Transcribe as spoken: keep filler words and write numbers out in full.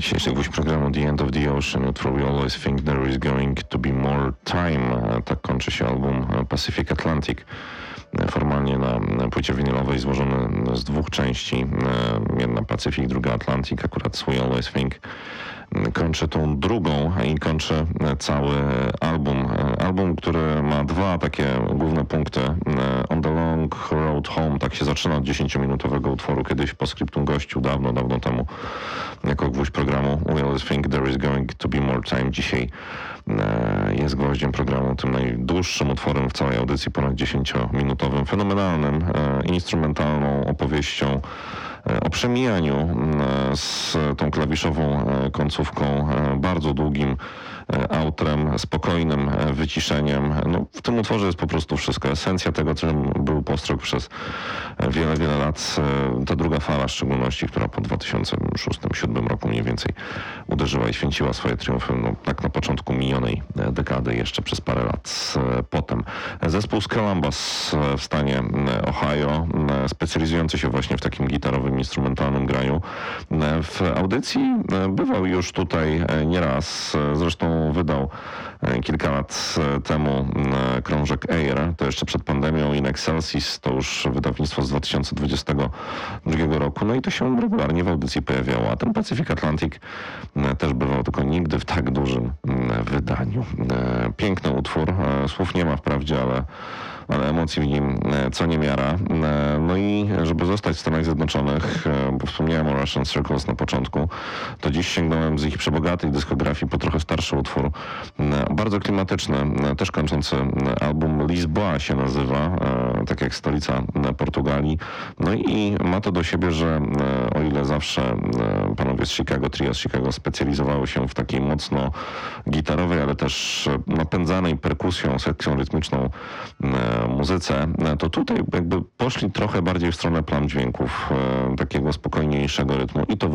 Dzisiejszy gwóźdź programu The End of the Ocean, utwór We Always Think There Is Going to Be More Time. Tak kończy się album Pacific Atlantic. Formalnie na płycie winylowej złożony z dwóch części. Jedna Pacific, druga Atlantic. Akurat We Always Think kończy tą drugą i kończy cały album. Album, który ma dwa takie główne punkty. On the Long Road Home, tak się zaczyna od dziesięciominutowego utworu, kiedyś po skryptum gościu dawno, dawno temu jako gwóźdź programu. We Always Think There Is Going to Be More Time. Dzisiaj jest gwoździem programu, tym najdłuższym utworem w całej audycji, ponad dziesięciominutowym, fenomenalnym, instrumentalną opowieścią o przemijaniu z tą klawiszową końcówką, bardzo długim outrem, spokojnym wyciszeniem. No, w tym utworze jest po prostu wszystko. Esencja tego, czym był Postrok przez wiele, wiele lat. Ta druga fala w szczególności, która po dwa tysiące szóstym, dwa tysiące siódmym roku mniej więcej uderzyła i święciła swoje triumfy. No, tak na początku minionej dekady, jeszcze przez parę lat potem. Zespół z Columbus w stanie Ohio, specjalizujący się właśnie w takim gitarowym, instrumentalnym graniu. W audycji bywał już tutaj nieraz. Zresztą wydał kilka lat temu krążek Air, to jeszcze przed pandemią, In Excelsis, to już wydawnictwo z dwa tysiące dwudziestego drugiego roku. No i to się regularnie w audycji pojawiało. A ten Pacific Atlantic też bywał, tylko nigdy w tak dużym wydaniu. Piękny utwór. Słów nie ma wprawdzie, ale ale emocji w nim co niemiara. No i żeby zostać w Stanach Zjednoczonych, bo wspomniałem o Russian Circles na początku, to dziś sięgnąłem z ich przebogatej dyskografii po trochę starszy utwór. Bardzo klimatyczny, też kończący album. Lisboa się nazywa, tak jak stolica Portugalii. No i ma to do siebie, że o ile zawsze panowie z Chicago, trio z Chicago specjalizowały się w takiej mocno gitarowej, ale też napędzanej perkusją, sekcją rytmiczną muzyce, to tutaj jakby poszli trochę bardziej w stronę plam dźwięków, takiego spokojniejszego rytmu i to